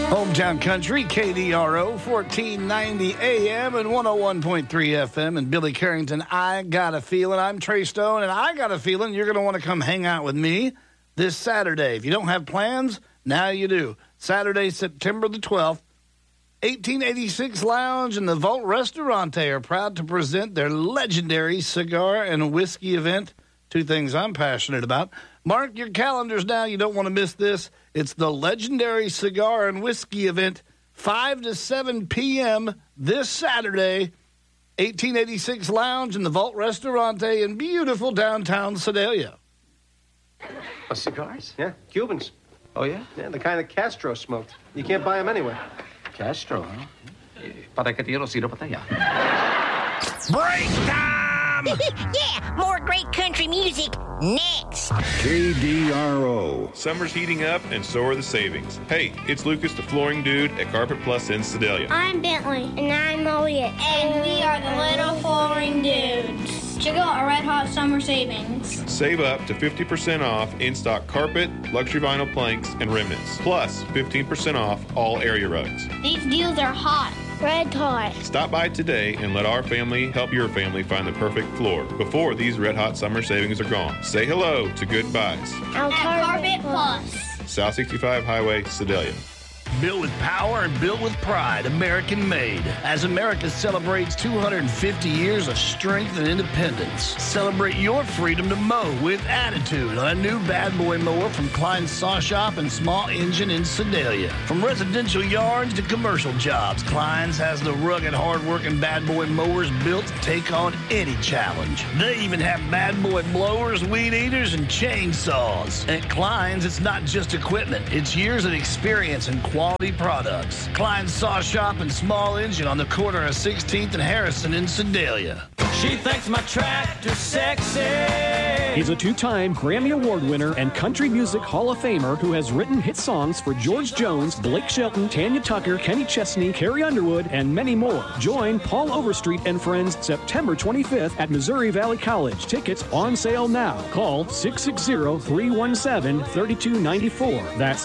Hometown Country, KDRO, 1490 AM and 101.3 FM. And Billy Carrington, I got a feeling. I'm Trey Stone, and I got a feeling you're going to want to come hang out with me this Saturday. If you don't have plans, now you do. Saturday, September the 12th, 1886 Lounge and the Vault Restaurante are proud to present their legendary cigar and whiskey event. Two things I'm passionate about. Mark your calendars now. You don't want to miss this. It's the legendary cigar and whiskey event, 5 to 7 p.m. this Saturday, 1886 Lounge and the Vault Restaurante in beautiful downtown Sedalia. Cigars? Yeah, Cubans. Oh, yeah? Yeah, the kind that Castro smoked. You can't buy them anywhere. Castro, huh? ¿Para qué tiro sirve para allá? Break time! Yeah, more great country music next. KDRO. Summer's heating up, and so are the savings. Hey, it's Lucas, the flooring dude at Carpet Plus in Sedalia. I'm Bentley. And I'm Elliot. And we are the Little Flooring Dudes. Check out our Red Hot Summer Savings. Save up to 50% off in-stock carpet, luxury vinyl planks, and remnants. Plus 15% off all area rugs. These deals are hot. Red Hot. Stop by today and let our family help your family find the perfect floor before these Red Hot summer savings are gone. Say hello to Good Buys. At Carpet Plus. South 65 Highway, Sedalia. Built with power and built with pride, American made. As America celebrates 250 years of strength and independence, celebrate your freedom to mow with attitude on a new Bad Boy mower from Klein's Saw Shop and Small Engine in Sedalia. From residential yards to commercial jobs, Klein's has the rugged, hard-working Bad Boy mowers built to take on any challenge. They even have Bad Boy blowers, weed eaters, and chainsaws. At Klein's, it's not just equipment. It's years of experience and quality products. Klein's Saw Shop and Small Engine on the corner of 16th and Harrison in Sedalia. She thinks my tractor's sexy. He's a two-time Grammy Award winner and Country Music Hall of Famer who has written hit songs for George Jones, Blake Shelton, Tanya Tucker, Kenny Chesney, Carrie Underwood, and many more. Join Paul Overstreet and friends September 25th at Missouri Valley College. Tickets on sale now. Call 660-317-3294. That's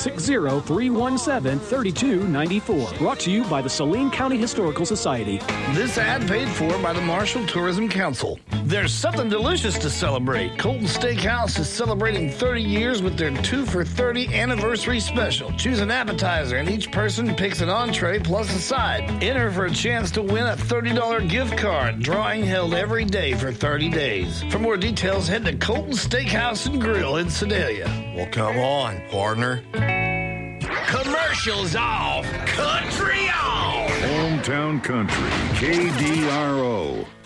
660-317-3294. Brought to you by the Saline County Historical Society. This ad paid for by the Marshall Tourism Council. There's something delicious to celebrate. Colton Steakhouse is celebrating 30 years with their 2 for $30 anniversary special. Choose an appetizer and each person picks an entree plus a side. Enter for a chance to win a $30 gift card. Drawing held every day for 30 days. For more details, head to Colton Steakhouse and Grill in Sedalia. Well, come on, partner. Commercials off. Country on. Hometown Country, KDRO.